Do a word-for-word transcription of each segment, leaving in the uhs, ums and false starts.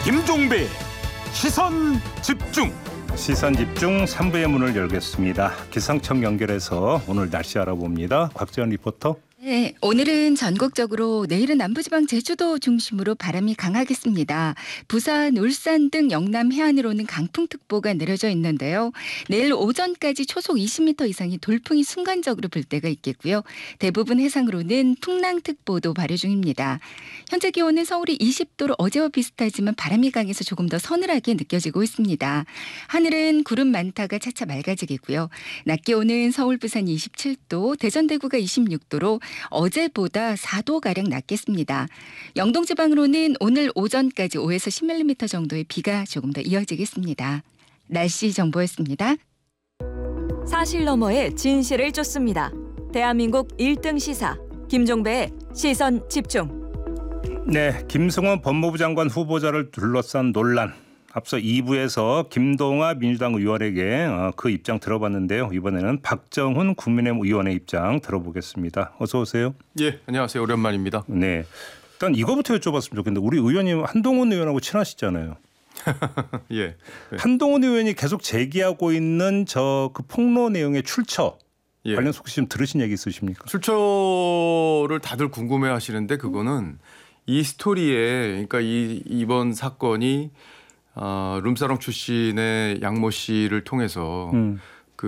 김종배 시선 집중. 시선 집중 삼 부의 문을 열겠습니다. 기상청 연결해서 오늘 날씨 알아봅니다. 곽지연 리포터. 네, 오늘은 전국적으로, 내일은 남부지방 제주도 중심으로 바람이 강하겠습니다. 부산, 울산 등 영남 해안으로는 강풍특보가 내려져 있는데요. 내일 오전까지 초속 이십 미터 이상의 돌풍이 순간적으로 불 때가 있겠고요. 대부분 해상으로는 풍랑특보도 발효 중입니다. 현재 기온은 서울이 이십 도로 어제와 비슷하지만 바람이 강해서 조금 더 서늘하게 느껴지고 있습니다. 하늘은 구름 많다가 차차 맑아지겠고요. 낮 기온은 서울, 부산 이십칠 도, 대전, 대구가 이십육 도로 어제보다 사 도가량 낮겠습니다. 영동지방으로는 오늘 오전까지 오에서 십 밀리미터 정도의 비가 조금 더 이어지겠습니다. 날씨 정보였습니다. 사실 너머의 진실을 쫓습니다. 대한민국 일 등 시사 김종배의 시선 집중. 네, 김승원 법무부 장관 후보자를 둘러싼 논란. 앞서 이 부에서 김동완 민주당 의원에게 그 입장 들어봤는데요. 이번에는 박정훈 국민의힘 의원의 입장 들어보겠습니다. 어서 오세요. 예, 안녕하세요. 오랜만입니다. 네, 일단 이거부터 여쭤봤으면 좋겠는데, 우리 의원님 한동훈 의원하고 친하시잖아요. 예. 네. 한동훈 의원이 계속 제기하고 있는 저 그 폭로 내용의 출처 예. 관련 혹시 좀 들으신 얘기 있으십니까? 출처를 다들 궁금해하시는데, 그거는 이 스토리에, 그러니까 이 이번 사건이 어, 룸사롱 출신의 양모 씨를 통해서 음.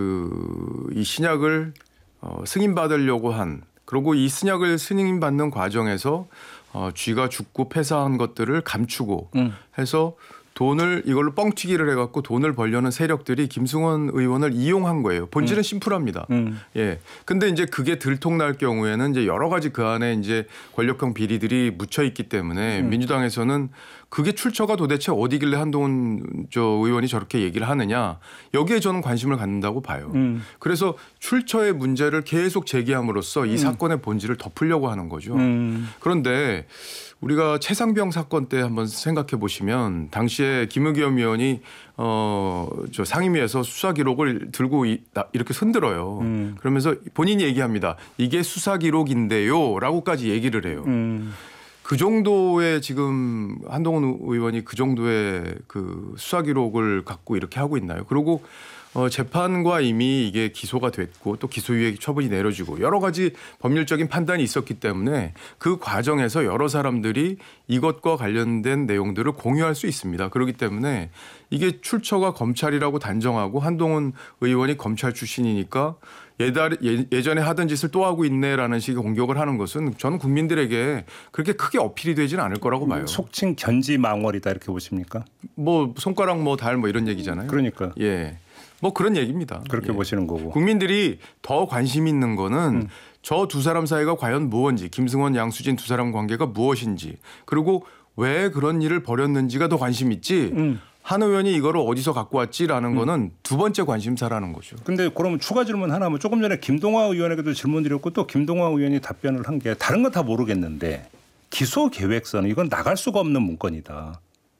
그이 신약을 어, 승인 받으려고 한, 그리고 이 신약을 승인 받는 과정에서 어, 쥐가 죽고 폐사한 것들을 감추고 음. 해서 돈을 이걸로 뻥튀기를 해갖고 돈을 벌려는 세력들이 김승원 의원을 이용한 거예요. 본질은 음. 심플합니다. 음. 예. 근데 이제 그게 들통날 경우에는 이제 여러 가지 그 안에 이제 권력형 비리들이 묻혀 있기 때문에 음. 민주당에서는 그게 출처가 도대체 어디길래 한동훈 저 의원이 저렇게 얘기를 하느냐, 여기에 저는 관심을 갖는다고 봐요. 음. 그래서 출처의 문제를 계속 제기함으로써 이 음. 사건의 본질을 덮으려고 하는 거죠. 음. 그런데 우리가 최상병 사건 때 한번 생각해 보시면, 당시에 김의겸 의원이 어, 저 상임위에서 수사 기록을 들고 이, 이렇게 흔들어요. 음. 그러면서 본인이 얘기합니다. 이게 수사 기록인데요 라고까지 얘기를 해요. 음. 그 정도의, 지금 한동훈 의원이 그 정도의 그 수사 기록을 갖고 이렇게 하고 있나요? 그리고 어, 재판과 이미 이게 기소가 됐고 또 기소유예 처분이 내려지고 여러 가지 법률적인 판단이 있었기 때문에 그 과정에서 여러 사람들이 이것과 관련된 내용들을 공유할 수 있습니다. 그렇기 때문에 이게 출처가 검찰이라고 단정하고 한동훈 의원이 검찰 출신이니까 예달, 예, 예전에 하던 짓을 또 하고 있네라는 식의 공격을 하는 것은 저는 국민들에게 그렇게 크게 어필이 되지는 않을 거라고 봐요. 속칭 견지망월이다 이렇게 보십니까? 뭐 손가락 뭐 달 뭐 이런 얘기잖아요. 그러니까. 예. 뭐 그런 얘기입니다. 그렇게 예. 보시는 거고. 국민들이 더 관심 있는 거는 음. 저 두 사람 사이가 과연 무엇인지, 김승원, 양수진 두 사람 관계가 무엇인지, 그리고 왜 그런 일을 벌였는지가 더 관심 있지. 음. 한 의원이 이거를 어디서 갖고 왔지라는 음. 거는 두 번째 관심사라는 거죠. 근데 그러면 추가 질문 하나면, 조금 전에 김동완 의원에게도 질문 드렸고 또 김동완 의원이 답변을 한 게, 다른 건 다 모르겠는데 기소 계획서는 이건 나갈 수가 없는 문건이다.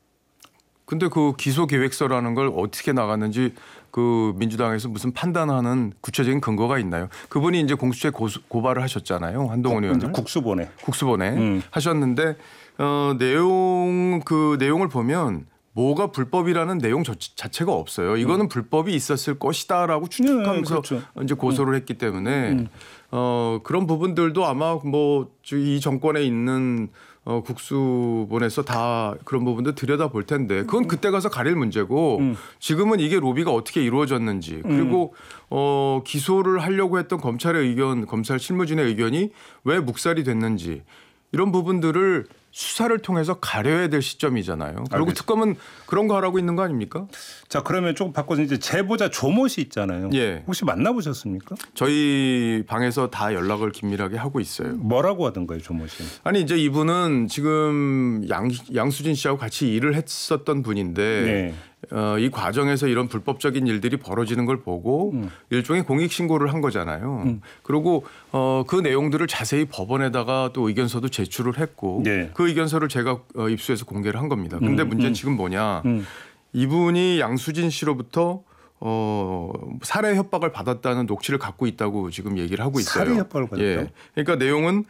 근데 그 기소 계획서라는 걸 어떻게 나갔는지 그 민주당에서 무슨 판단하는 구체적인 근거가 있나요? 그분이 이제 공수처에 고수, 고발을 하셨잖아요. 한동훈 의원을. 국수본에. 국수본에 음. 하셨는데 어, 내용 그 내용을 보면 뭐가 불법이라는 내용 자체가 없어요. 이거는 음. 불법이 있었을 것이다라고 추측하면서 네, 그렇죠. 이제 고소를 음. 했기 때문에 음. 어, 그런 부분들도 아마 뭐 이 정권에 있는 어, 국수본에서 다 그런 부분도 들여다볼 텐데, 그건 그때 가서 가릴 문제고 음. 지금은 이게 로비가 어떻게 이루어졌는지, 그리고 음. 어, 기소를 하려고 했던 검찰의 의견, 검찰 실무진의 의견이 왜 묵살이 됐는지, 이런 부분들을 수사를 통해서 가려야 될 시점이잖아요. 그리고 알겠습니다. 특검은 그런 거 하라고 있는 거 아닙니까? 자, 그러면 조금 바꿔서 이제 제보자 조모 씨 있잖아요. 예. 혹시 만나보셨습니까? 저희 방에서 다 연락을 긴밀하게 하고 있어요. 뭐라고 하던가요, 조모 씨? 아니, 이제 이분은 지금 양, 양수진 씨하고 같이 일을 했었던 분인데 네. 어, 이 과정에서 이런 불법적인 일들이 벌어지는 걸 보고 음. 일종의 공익신고를 한 거잖아요. 음. 그리고 어, 그 내용들을 자세히 법원에다가 또 의견서도 제출을 했고 네. 그 의견서를 제가 어, 입수해서 공개를 한 겁니다. 근데 음. 문제는 음. 지금 뭐냐. 음. 이분이 양수진 씨로부터 어, 살해 협박을 받았다는 녹취를 갖고 있다고 지금 얘기를 하고 있어요. 살해 협박을 받았다. 예. 그러니까 내용은